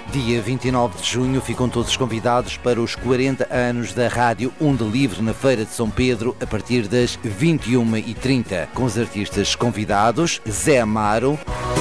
Dia 29 de junho ficam todos convidados para os 40 anos da Rádio Onda Livre na Feira de São Pedro, a partir das 21h30, com os artistas convidados Zé Amaro,